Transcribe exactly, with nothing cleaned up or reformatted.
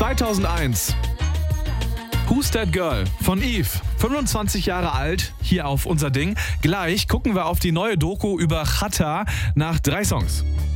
zweitausendeins. Who's That Girl von Eve. fünfundzwanzig Jahre alt, hier auf Unser Ding. Gleich gucken wir auf die neue Doku über Chata nach drei Songs.